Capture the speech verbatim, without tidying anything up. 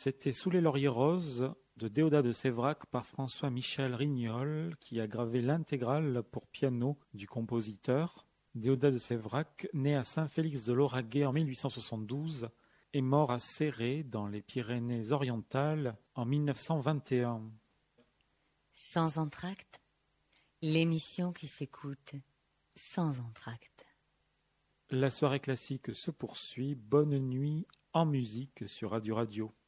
C'était Sous les lauriers roses de Déodat de Séverac par François-Michel Rignol, qui a gravé l'intégrale pour piano du compositeur. Déodat de Séverac, né à Saint-Félix-de-Lauragais en mille huit cent soixante-douze, est mort à Céré, dans les Pyrénées-Orientales, en mille neuf cent vingt et un. Sans entracte, l'émission qui s'écoute sans entracte. La soirée classique se poursuit. Bonne nuit en musique sur Radio Radio.